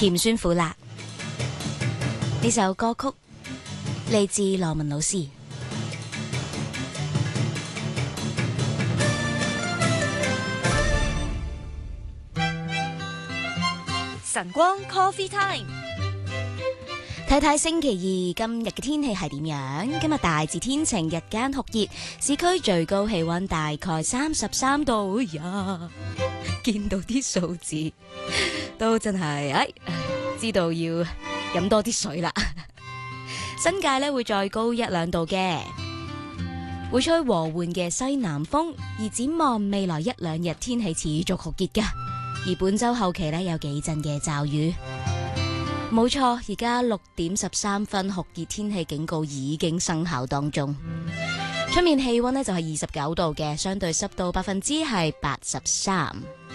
甜酸苦辣。呢首歌曲嚟自羅文老師。 晨光 Coffee Time， 睇睇星期二今日嘅天氣係點樣？今日大致天晴，日間酷熱，市區最高氣溫大概33度。哎呀，見到啲數字都真係知道要飲多啲水啦。新界呢會再高1-2度嘅，會吹和緩嘅西南風，而展望未來1-2日天氣持續酷熱㗎。而本周後期呢，有幾陣嘅驟雨，冇錯。而家6點13分，酷熱天氣警告已經生效當中。出面氣溫呢就係29度嘅，相對濕度係83%。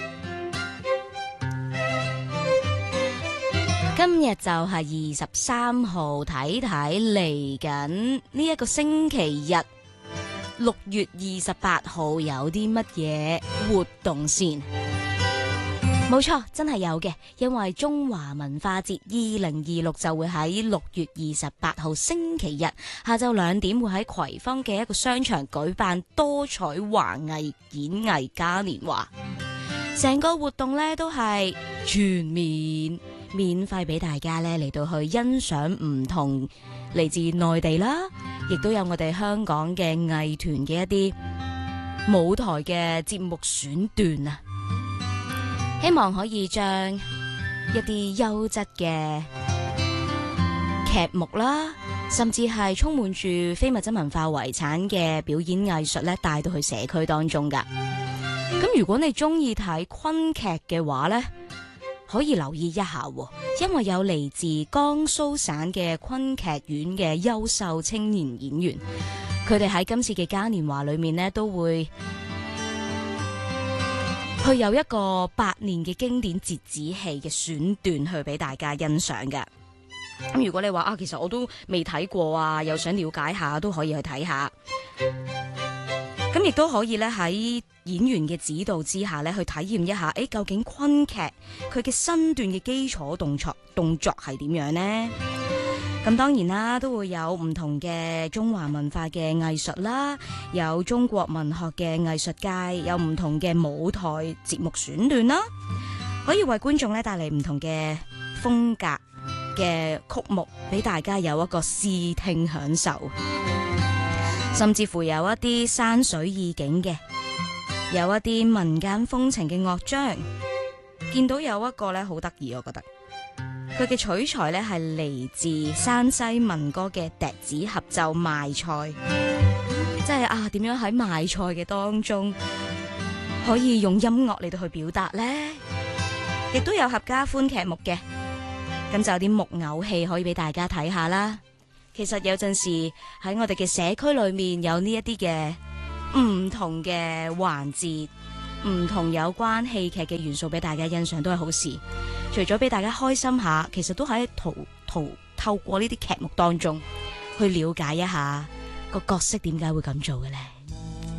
今日就係23號，睇睇嚟緊呢一個星期日6月28號有啲乜嘢活動先？冇錯，真係有嘅，因為中華文化節2026就會喺6月28號星期日下晝2點會喺葵芳嘅一個商場舉辦多彩華藝演藝嘉年華。成個活動呢都係全面免費俾大家呢嚟到去欣賞唔同嚟自內地啦，亦都有我哋香港嘅藝團嘅一啲舞台嘅節目選段啊！希望可以將一啲優質嘅劇目啦，甚至係充滿住非物質文化遺產嘅表演藝術咧，帶到去社區當中噶。咁如果你中意睇昆劇嘅話呢，可以留意一下，因為有嚟自江蘇省嘅昆劇院嘅優秀青年演員，佢哋喺今次嘅嘉年華裏面呢，都會佢有一個8年嘅經典折子戲嘅選段去俾大家欣賞嘅。咁如果你話其實我都未睇過啊，又想了解下，都可以去睇下。咁亦都可以咧喺演員嘅指導之下咧，去體驗一下，究竟昆劇佢嘅身段嘅基礎動作係點樣呢？咁當然啦，都會有唔同嘅中華文化嘅藝術啦，有中國文學嘅藝術界，有唔同嘅舞台節目選段啦，可以為觀眾咧帶嚟唔同嘅風格嘅曲目，俾大家有一個視聽享受，甚至乎有一啲山水意境嘅，有一啲民間風情嘅樂章。見到有一個咧好得意，我覺得。佢嘅取材咧係嚟自山西民歌嘅笛子合奏賣菜，即係點樣喺賣菜嘅當中可以用音樂嚟到去表達呢？亦都有合家歡劇目嘅，咁就有啲木偶戲可以俾大家睇下啦。其實有陣時喺我哋嘅社區裏面有呢一啲嘅唔同嘅環節，唔同有關戲劇嘅元素俾大家欣賞都係好事。除咗俾大家開心下，其實都喺透過呢啲劇目當中去了解一下個角色點解會咁做嘅呢？